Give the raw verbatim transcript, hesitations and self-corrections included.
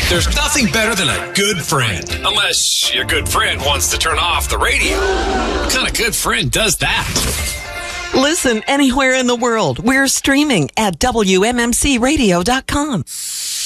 There's nothing better than a good friend. Unless your good friend wants to turn off the radio. What kind of good friend does that? Listen anywhere in the world. We're streaming at W M M C radio dot com.